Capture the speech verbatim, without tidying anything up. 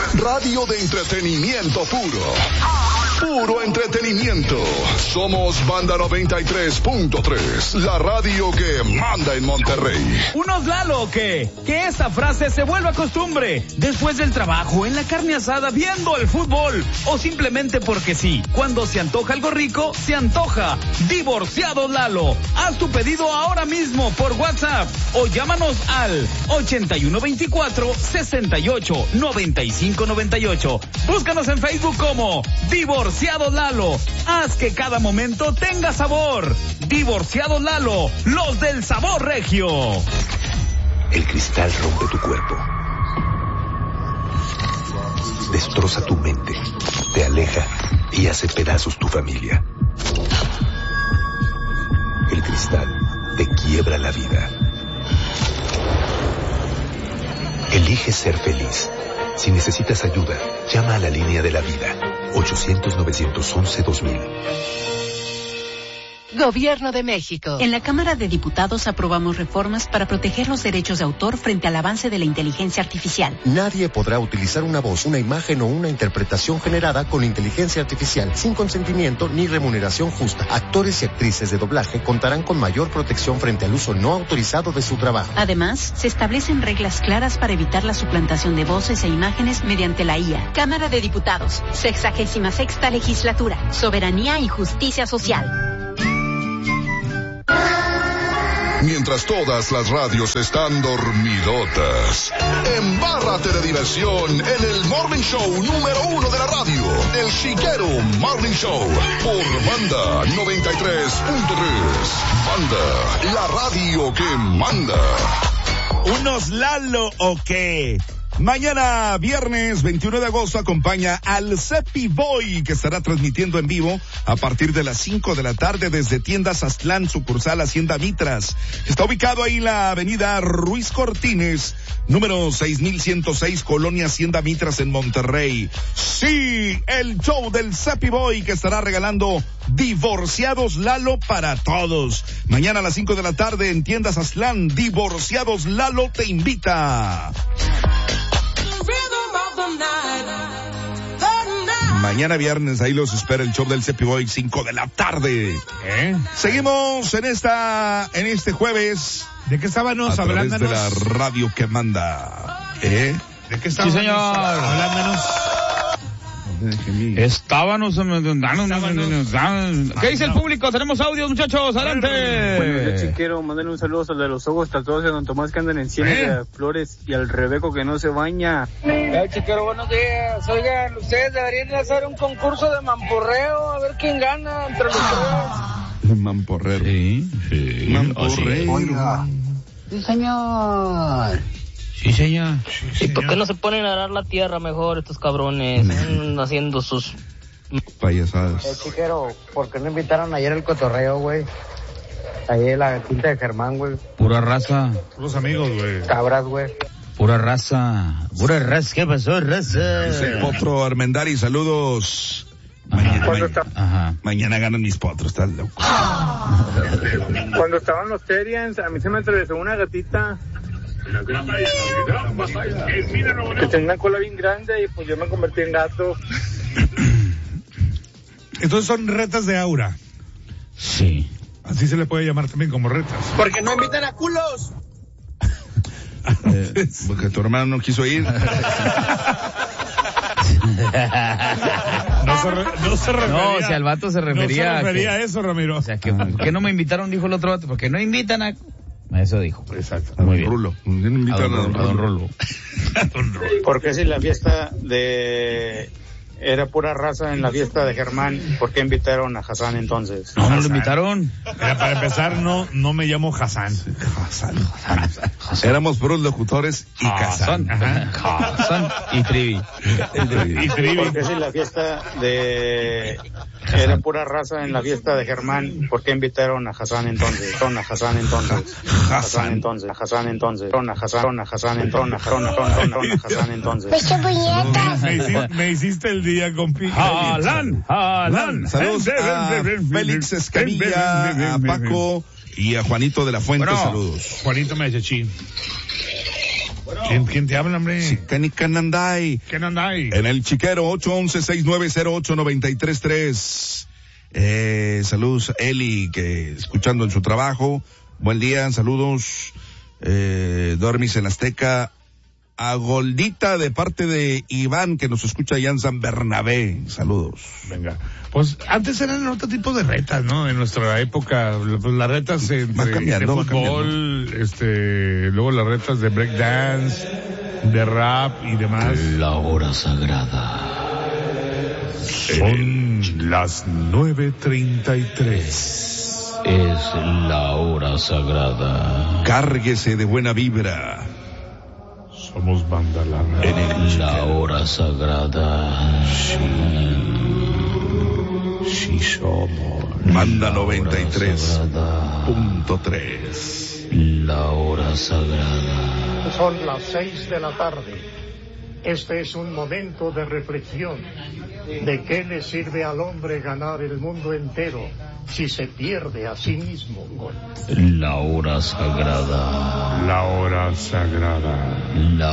Radio de entretenimiento puro. Puro entretenimiento. Somos Banda noventa y tres punto tres, la radio que manda en Monterrey. ¿Unos Lalo o qué? Que esa frase se vuelva costumbre. Después del trabajo, en la carne asada, viendo el fútbol. O simplemente porque sí. Cuando se antoja algo rico, se antoja. Divorciados Lalo. Haz tu pedido ahora mismo por WhatsApp. O llámanos al ochenta y uno veinticuatro, sesenta y ocho, noventa y cinco noventa y ocho. Búscanos en Facebook como Divorciados Lalo. Haz que cada momento tenga sabor. Divorciados Lalo, los del sabor regio. El cristal rompe tu cuerpo, destroza tu mente, te aleja y hace pedazos tu familia. El cristal te quiebra la vida. Elige ser feliz. Si necesitas ayuda, llama a la línea de la vida. ochocientos, novecientos once, dos mil. Gobierno de México. En la Cámara de Diputados aprobamos reformas para proteger los derechos de autor frente al avance de la inteligencia artificial. Nadie podrá utilizar una voz, una imagen o una interpretación generada con inteligencia artificial sin consentimiento ni remuneración justa. Actores y actrices de doblaje contarán con mayor protección frente al uso no autorizado de su trabajo. Además, se establecen reglas claras para evitar la suplantación de voces e imágenes mediante la I A. Cámara de Diputados, sexagésima sexta legislatura, soberanía y justicia social. Mientras todas las radios están dormidotas, embárrate de diversión en el Morning Show número uno de la radio, el Chiquero Morning Show, por Banda noventa y tres punto tres. Banda, la radio que manda. ¿Unos Lalo o qué? Mañana, viernes veintiuno de agosto, acompaña al Cepi Boy, que estará transmitiendo en vivo a partir de las cinco de la tarde desde Tiendas Aztlán, sucursal Hacienda Mitras. Está ubicado ahí en la avenida Ruiz Cortines, número seis mil ciento seis, Colonia Hacienda Mitras en Monterrey. Sí, el show del Cepi Boy, que estará regalando Divorciados Lalo para todos. Mañana a las cinco de la tarde en Tiendas Aztlán, Divorciados Lalo te invita. Mañana viernes, ahí los espera el show del Cepi Boy, cinco de la tarde. ¿Eh? Seguimos en esta, en este jueves. ¿De qué estábamos hablando? A través de la radio que manda. ¿Eh? ¿De qué estábamos sí, señor. hablándonos? Estábamos. ¿Qué dice el público? Tenemos audios, muchachos. Adelante. Bueno, yo quiero mandarle un saludo al de los ojos tatuados de Don Tomás, que andan en Ciénaga de Flores, y al Rebeco, que no se baña. Eh, chiquero, buenos días. Oigan, ustedes deberían hacer un concurso de mamporreo, a ver quién gana entre los tres. Mamporrero. Sí, sí. Mamporrero. Oiga. Sí, señor. Sí, señor. Sí, ¿y por qué no se ponen a arar la tierra mejor estos cabrones? Están haciendo sus payasadas. Eh, chiquero, ¿por qué no invitaron ayer el cotorreo, güey? Ahí en la quinta de Germán, güey. Pura raza. Puros amigos, güey. Cabras, güey. Pura raza. Pura raza. ¿Qué pasó, raza? Es el Potro Armendari, saludos. Mañana, mañana, ajá. Mañana ganan mis potros, estás loco. Cuando estaban los Terians, a mí se me atravesó una gatita que tenía una cola bien grande, y pues yo me convertí en gato. Entonces son retas de aura. Sí. Así se le puede llamar también, como retas. Porque no invitan a culos. Eh, porque tu hermano no quiso ir. No se, re, no se refería. No, si al vato se refería. No se refería a, que, a eso, Ramiro. O sea, que ¿por qué no me invitaron? Dijo el otro vato. Porque no invitan a... Eso dijo. Exacto. Muy a bien. Rulo. No invitan a Don Rulo. A Don Rulo. Porque si la fiesta de... era pura raza en la fiesta de Germán, ¿por qué invitaron a Hassan entonces? No, no lo invitaron. Era para empezar, no, no me llamo Hassan. Hassan. Hassan. Éramos puros locutores y Hassan. Hassan y Trivi. Y Trivi. Porque si la fiesta de... era pura raza en la fiesta de Germán, ¿por qué invitaron a Hassan entonces? Son a Hassan entonces. Hassan entonces. A Hassan entonces. Son a Hassan, a Hassan entonces. Son a Hassan entonces. Me hiciste, me hiciste el día, compi. Alan, Alan. Saludos a Félix Escamilla, a Paco y a Juanito de la Fuente. Bueno, saludos. Juanito Mechachín. ¿Quién, quién te habla, hombre? Sí, Kenny Cananday. Cananday. En el Chiquero, ocho once, seis nueve cero ocho, nueve tres tres. Eh, saludos a Eli, que escuchando en su trabajo. Buen día, saludos. Eh, Dormis en Azteca. A Goldita de parte de Iván, que nos escucha allá en San Bernabé. Saludos. Venga. Pues antes eran otro tipo de retas, ¿no? En nuestra época, pues las retas entre, cambiando, de fútbol, este, luego las retas de breakdance, de rap y demás. La hora sagrada. Son las nueve treinta y tres. Es la hora sagrada. Cárguese de buena vibra. Somos banda larga. En el la hora sagrada. Sí. Sí somos. Manda noventa y tres punto tres. La hora sagrada. Son las seis de la tarde. Este es un momento de reflexión. ¿De qué le sirve al hombre ganar el mundo entero si se pierde a sí mismo? La hora sagrada. La hora sagrada. La